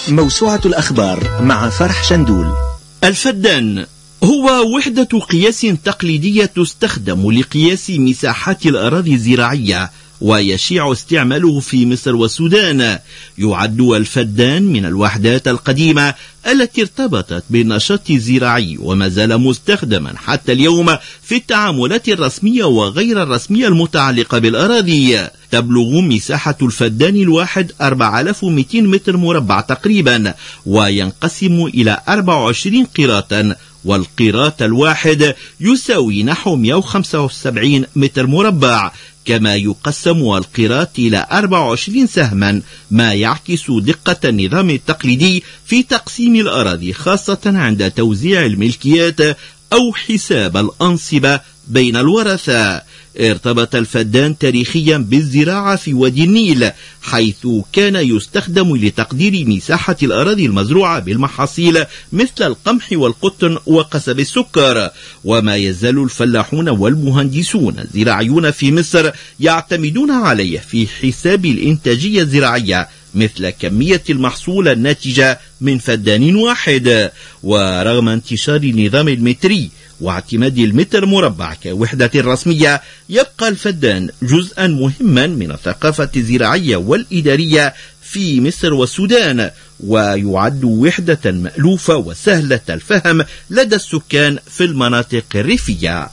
موسوعة الأخبار مع فرح شندول. الفدان هو وحدة قياس تقليدية تستخدم لقياس مساحات الأراضي الزراعية، ويشيع استعماله في مصر والسودان. يعد الفدان من الوحدات القديمة التي ارتبطت بالنشاط الزراعي، وما زال مستخدما حتى اليوم في التعاملات الرسمية وغير الرسمية المتعلقة بالأراضي. تبلغ مساحة الفدان الواحد 4200 متر مربع تقريبا، وينقسم إلى 24 قيراطا، والقيراط الواحد يساوي نحو 175 متر مربع. كما يقسم القيراط إلى 24 سهما، ما يعكس دقة النظام التقليدي في تقسيم الأراضي، خاصة عند توزيع الملكيات أو حساب الأنصبة بين الورثة. ارتبط الفدان تاريخيا بالزراعة في وادي النيل، حيث كان يستخدم لتقدير مساحة الأراضي المزروعة بالمحاصيل مثل القمح والقطن وقصب السكر. وما يزال الفلاحون والمهندسون الزراعيون في مصر يعتمدون عليه في حساب الإنتاجية الزراعية، مثل كمية المحصول الناتجة من فدان واحد. ورغم انتشار النظام المتري واعتماد المتر مربع كوحدة رسمية، يبقى الفدان جزءا مهما من الثقافة الزراعية والإدارية في مصر والسودان، ويعد وحدة مألوفة وسهلة الفهم لدى السكان في المناطق الريفية.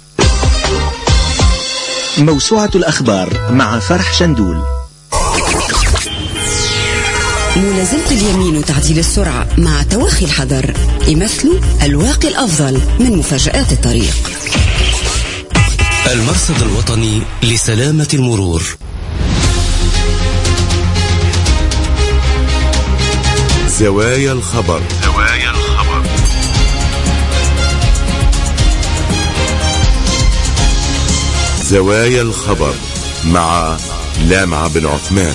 موسوعة الأخبار مع فرح شندول. ملازمة اليمين وتعديل السرعة مع توخي الحذر يمثلوا الواقي الأفضل من مفاجآت الطريق. المرصد الوطني لسلامة المرور. زوايا الخبر. زوايا الخبر مع لامع بن عثمان.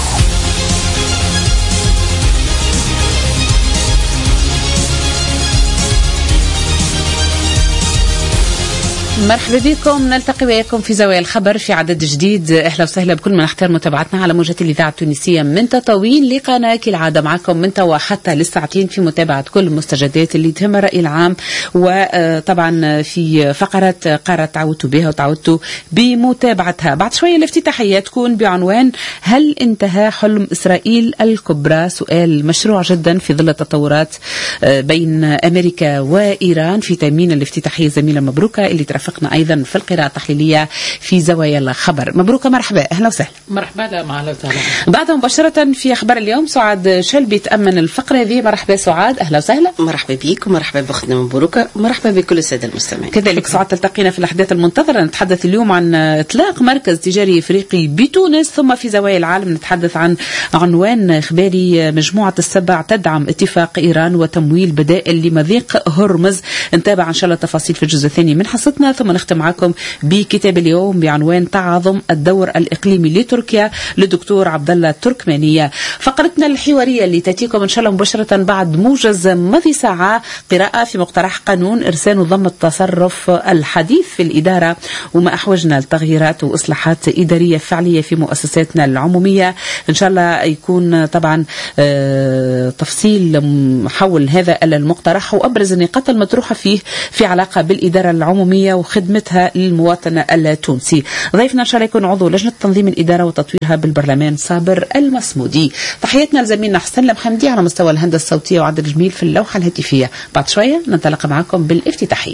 مرحبا بكم، نلتقي وياكم في زوايا الخبر في عدد جديد. اهلا وسهلا بكل من اختار متابعتنا على موجة الاذاعه التونسيه من تطاوين لقناه كالعاده، معكم من توا حتى للساعتين في متابعه كل المستجدات اللي تهم الراي العام. وطبعا في فقرات قررت تعودتوا بها وتعودتوا بمتابعتها. بعد شويه الافتتاحيه تكون بعنوان هل انتهى حلم اسرائيل الكبرى؟ سؤال مشروع جدا في ظل التطورات بين امريكا وايران في تامين الافتتاحيه. زميله مبروكه اللي ترافقنا أيضا في القراءة التحليلية في زوايا الخبر. مبروك، مرحبا، أهلا وسهلا. مرحبا، لا ما أهلا وسهلا. بعد مباشرة في أخبار اليوم سعاد شلبي تأمن الفقرة هذه. مرحبا سعاد، أهلا وسهلا. مرحبا بك ومرحبا بأختنا مبروكة ومرحبا بكل السادة المستمعين. كذلك سعاد تلتقينا في الأحداث المنتظرة. نتحدث اليوم عن إطلاق مركز تجاري إفريقي بتونس، ثم في زوايا العالم نتحدث عن عنوان إخباري مجموعة السبع تدعم اتفاق إيران وتمويل بدائل لمضيق هرمز. نتابع إن شاء الله تفاصيل في الجزء الثاني من حصتنا، ثم نختم معكم بكتاب اليوم بعنوان تعاظم الدور الإقليمي لتركيا للدكتور عبد الله التركمانية. فقرتنا الحوارية اللي تأتيكم إن شاء الله مباشرة بعد موجز مضي ساعة، قراءة في مقترح قانون إرسال نظام التصرف الحديث في الإدارة وما أحوجنا لتغييرات وإصلاحات إدارية فعلية في مؤسساتنا العمومية. إن شاء الله يكون طبعا تفصيل حول هذا المقترح وأبرز النقاط المطروحة فيه في علاقة بالإدارة العمومية وخدمتها للمواطن التونسي. ضيفنا إن شاء الله يكون عضو لجنة تنظيم الإدارة وتطويرها بالبرلمان صابر المصمودي. تحياتنا لزميلنا حسن المحمدي على مستوى الهندسة الصوتية وعدد جميل في اللوحة الهاتفية. بعد شوية ننطلق معكم بالافتتاحية.